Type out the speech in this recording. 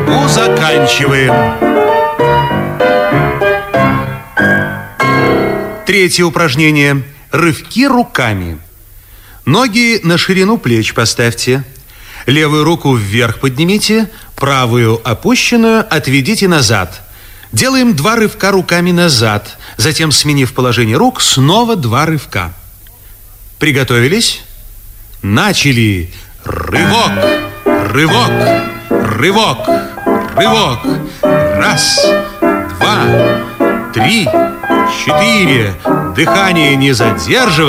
борьбу заканчиваем. Третье упражнение. Рывки руками. Ноги на ширину плеч поставьте. Левую руку вверх поднимите, правую опущенную отведите назад. Делаем 2 рывка руками назад. Затем, сменив положение рук, снова 2 рывка. Приготовились? Начали! Рывок, рывок, рывок, рывок. 1, 2, 3, 4. Дыхание не задерживай.